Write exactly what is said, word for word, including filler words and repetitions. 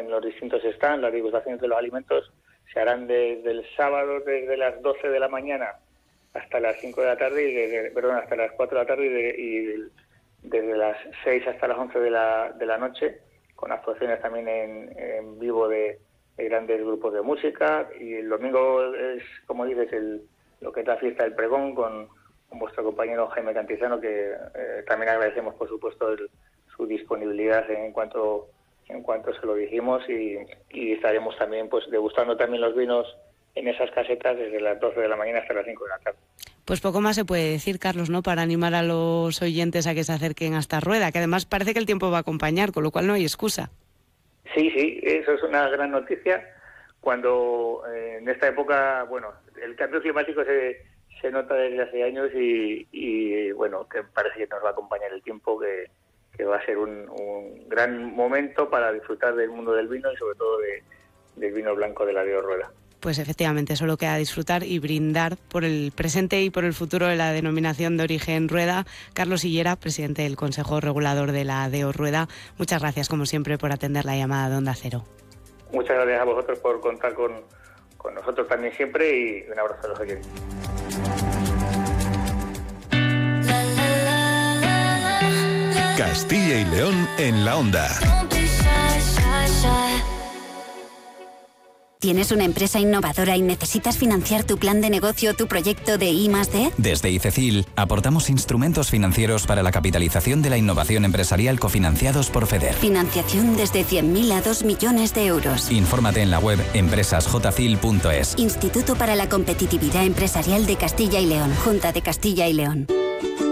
en los distintos stands, las degustaciones de los alimentos se harán desde el sábado, desde las doce de la mañana hasta las cinco de la tarde, y desde, perdón, hasta las cuatro de la tarde y, de, y desde las seis hasta las once de la, de la noche, con actuaciones también en, en vivo de, de grandes grupos de música. Y el domingo es, como dices, el, lo que es la fiesta del pregón con, con vuestro compañero Jaime Cantizano, que eh, también agradecemos, por supuesto, el, su disponibilidad en cuanto en cuanto se lo dijimos, y, y estaremos también pues degustando también los vinos en esas casetas desde las doce de la mañana hasta las cinco de la tarde. Pues poco más se puede decir, Carlos, ¿no?, para animar a los oyentes a que se acerquen a esta rueda, que además parece que el tiempo va a acompañar, con lo cual no hay excusa. Sí, sí, eso es una gran noticia. Cuando eh, en esta época, bueno, el cambio climático se, se nota desde hace años y, y bueno, que parece que nos va a acompañar el tiempo, que que va a ser un, un gran momento para disfrutar del mundo del vino y sobre todo de, del vino blanco de la Deo Rueda. Pues efectivamente, solo queda disfrutar y brindar por el presente y por el futuro de la denominación de origen Rueda. Carlos Sillera, presidente del Consejo Regulador de la Deo Rueda, muchas gracias como siempre por atender la llamada de Onda Cero. Muchas gracias a vosotros por contar con, con nosotros también siempre, y un abrazo a los oyentes. Castilla y León en la Onda. ¿Tienes una empresa innovadora y necesitas financiar tu plan de negocio o tu proyecto de I más D? Desde ICECIL aportamos instrumentos financieros para la capitalización de la innovación empresarial cofinanciados por FEDER. Financiación desde cien mil a dos millones de euros. Infórmate en la web empresas j cil punto es. Instituto para la Competitividad Empresarial de Castilla y León. Junta de Castilla y León.